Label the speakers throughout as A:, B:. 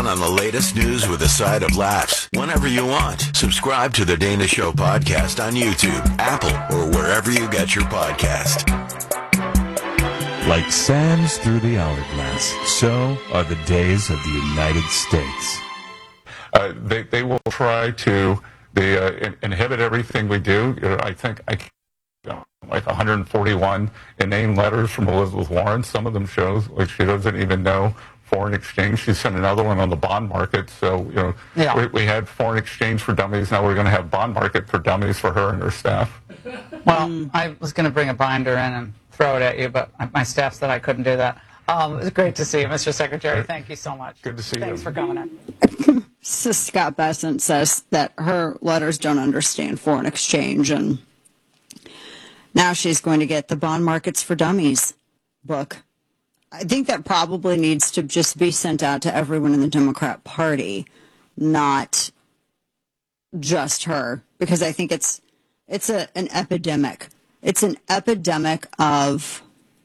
A: on the latest news with a side of laughs whenever you want. Subscribe to the Dana Show podcast on YouTube, Apple, or wherever you get your podcast.
B: Like sands through the hourglass, so are the days of the United States.
C: They will try to inhibit everything we do. I think like 141 inane letters from Elizabeth Warren. Some of them shows like she doesn't even know foreign exchange. She sent another one on the bond market. So, we had foreign exchange for dummies. Now we're going to have bond market for dummies for her and her staff.
D: Well, I was going to bring a binder in and throw it at you, but my staff said I couldn't do that. It was great to see you, Mr. Secretary. Thank you so much.
C: Good to see you.
D: Thanks for coming in.
E: Scott Bessent says that her letters don't understand foreign exchange, and now she's going to get the Bond Markets for Dummies book. I think that probably needs to just be sent out to everyone in the Democrat Party, not just her, because I think it's an epidemic. It's an epidemic of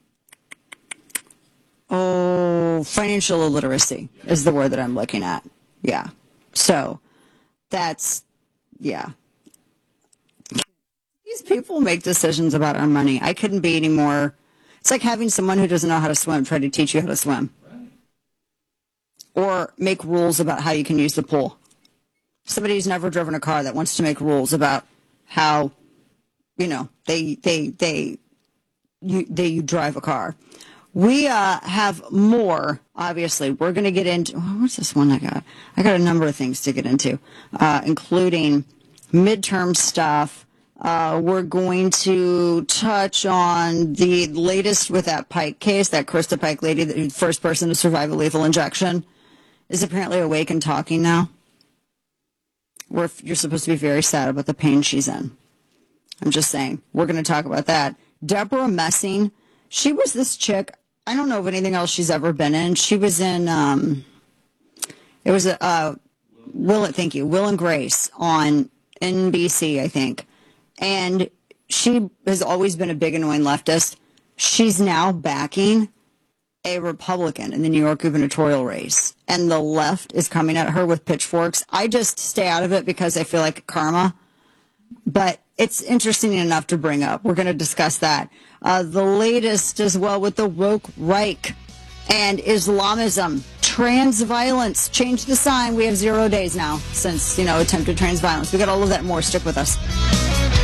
E: financial illiteracy is the word that I'm looking at. Yeah. So that's, yeah. These people make decisions about our money. I couldn't be any more. It's like having someone who doesn't know how to swim try to teach you how to swim. Or make rules about how you can use the pool. Somebody who's never driven a car that wants to make rules about how, you drive a car. We have more, obviously. We're going to get into, what's this one I got? I got a number of things to get into, including midterm stuff. We're going to touch on the latest with that Pike case, that Krista Pike lady, the first person to survive a lethal injection, is apparently awake and talking now. You're supposed to be very sad about the pain she's in. I'm just saying. We're going to talk about that. Deborah Messing, she was this chick. I don't know of anything else she's ever been in. She was in, it was Will and Grace on NBC, I think. And she has always been a big, annoying leftist. She's now backing a Republican in the New York gubernatorial race. And the left is coming at her with pitchforks. I just stay out of it because I feel like karma. But it's interesting enough to bring up. We're going to discuss that. The latest as well with the woke Reich and Islamism, trans violence. Change the sign. We have 0 days now since, attempted trans violence. We got all of that and more. Stick with us.